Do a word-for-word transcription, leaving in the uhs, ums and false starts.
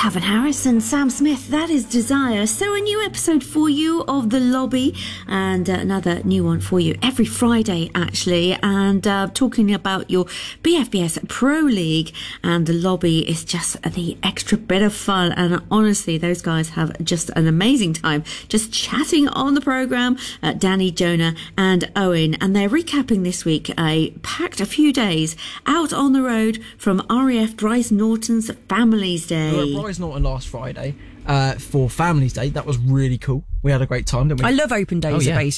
Calvin Harris and Sam Smith, that is Desire. So a new episode for you of The Lobby, and uh, another new one for you every Friday actually, and uh, talking about your B F B S Pro League, and The Lobby is just the extra bit of fun, and honestly those guys have just an amazing time just chatting on the programme, uh, Danny, Jonah and Owen, and they're recapping this week a packed a few days out on the road from R A F Bryce Norton's Families Day. We were at Bryce Norton last Friday uh, for Families Day. That was really cool. We had a great time, didn't we? I love open days oh, yeah. at base